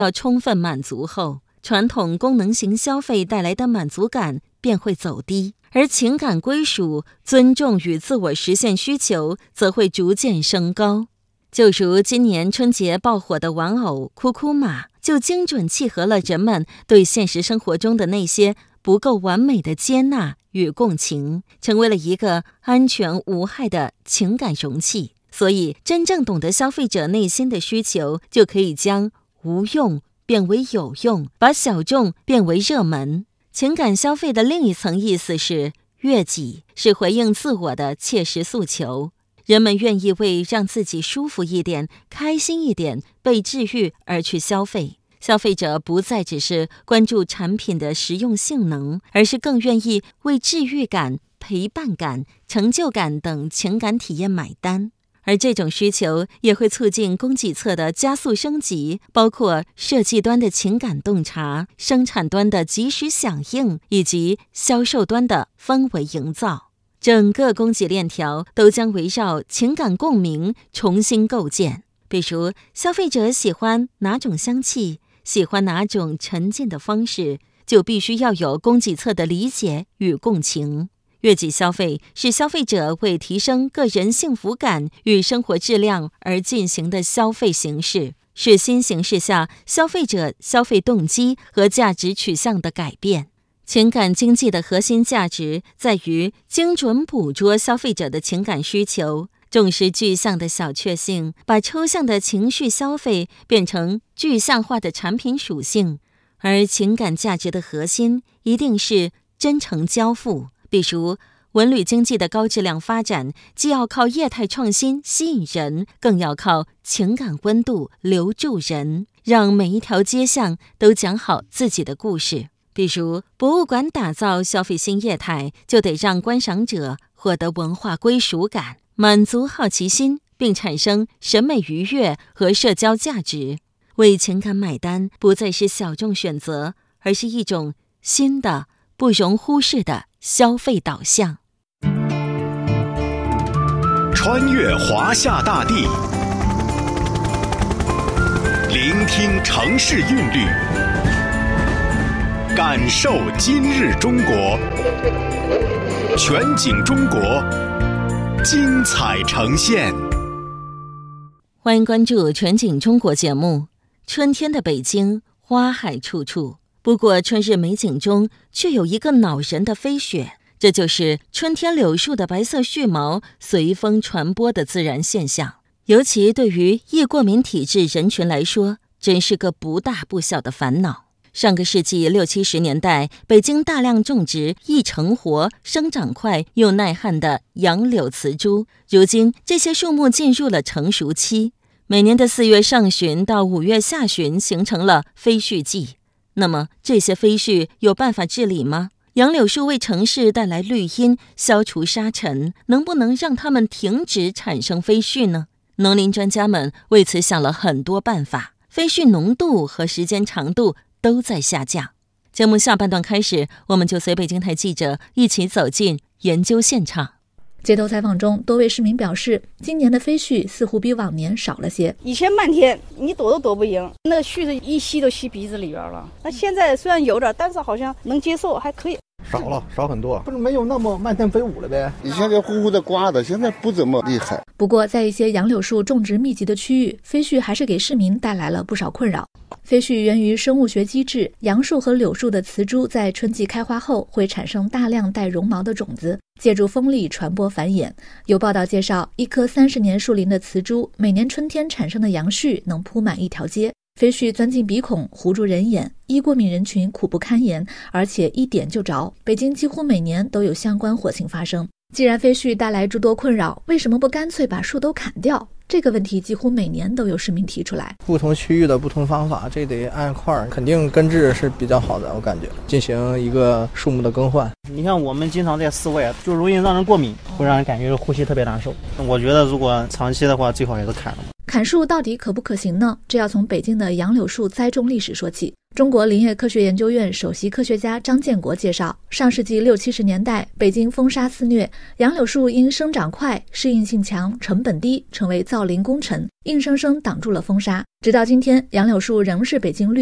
要充分满足后，传统功能型消费带来的满足感便会走低，而情感归属、尊重与自我实现需求则会逐渐升高。就如今年春节爆火的玩偶酷酷马，就精准契合了人们对现实生活中的那些不够完美的接纳与共情，成为了一个安全无害的情感容器。所以，真正懂得消费者内心的需求，就可以将无用变为有用，把小众变为热门。情感消费的另一层意思是悦己，是回应自我的切实诉求。人们愿意为让自己舒服一点、开心一点、被治愈而去消费。消费者不再只是关注产品的实用性能，而是更愿意为治愈感、陪伴感、成就感等情感体验买单。而这种需求也会促进供给侧的加速升级，包括设计端的情感洞察、生产端的及时响应，以及销售端的氛围营造。整个供给链条都将围绕情感共鸣重新构建。比如，消费者喜欢哪种香气，喜欢哪种沉浸的方式，就必须要有供给侧的理解与共情。悦己消费是消费者为提升个人幸福感与生活质量而进行的消费形式，是新形势下消费者消费动机和价值取向的改变。情感经济的核心价值在于精准捕捉消费者的情感需求，重视具象的小确幸，把抽象的情绪消费变成具象化的产品属性。而情感价值的核心一定是真诚交付。比如，文旅经济的高质量发展，既要靠业态创新吸引人，更要靠情感温度留住人，让每一条街巷都讲好自己的故事。比如，博物馆打造消费新业态，就得让观赏者获得文化归属感，满足好奇心，并产生审美愉悦和社交价值。为情感买单不再是小众选择，而是一种新的不容忽视的消费导向。 穿越华夏大地，聆听城市韵律，感受今日中国。全景中国，精彩呈现。 欢迎关注全景中国节目。春天的北京，花海处处，不过春日美景中却有一个恼人的飞雪，这就是春天柳树的白色絮毛随风传播的自然现象。尤其对于易过敏体质人群来说，真是个不大不小的烦恼。上个世纪60、70年代，北京大量种植易成活、生长快又耐旱的杨柳雌株，如今这些树木进入了成熟期，每年的4月上旬到5月下旬形成了飞絮季。那么这些飞絮有办法治理吗？杨柳树为城市带来绿荫，消除沙尘，能不能让它们停止产生飞絮呢？农林专家们为此想了很多办法，飞絮浓度和时间长度都在下降。节目下半段开始，我们就随北京台记者一起走进研究现场。 街头采访中，多位市民表示，今年的飞絮似乎比往年少了些。 以前漫天，你躲都躲不赢，那个絮子一吸都吸鼻子里边了。那现在虽然有点，但是好像能接受，还可以。 少很多，不是没有那么漫天飞舞了呗。 以前这呼呼的刮的，现在不怎么厉害。 不过，在一些杨柳树种植密集的区域，飞絮还是给市民带来了不少困扰。飞絮源于生物学机制，杨树和柳树的雌株在春季开花后会产生大量带绒毛的种子，借助风力传播繁衍。有报道介绍，一棵30年树龄的雌株，每年春天产生的杨絮能铺满一条街。飞絮钻进鼻孔，糊住人眼，易过敏人群苦不堪言，而且一点就着。北京几乎每年都有相关火情发生。既然飞絮带来诸多困扰，为什么不干脆把树都砍掉？这个问题几乎每年都有市民提出来。 不同区域的不同方法，这得按块，肯定根治是比较好的，我感觉进行一个树木的更换。 你像我们经常在室外，就容易让人过敏，会让人感觉呼吸特别难受。我觉得如果长期的话，最好也是砍了。 砍树到底可不可行呢？这要从北京的杨柳树栽种历史说起。 中国林业科学研究院首席科学家张建国介绍，上世纪60、70年代，北京风沙肆虐，杨柳树因生长快、适应性强、成本低，成为造林功臣，硬生生挡住了风沙。直到今天，杨柳树仍是北京绿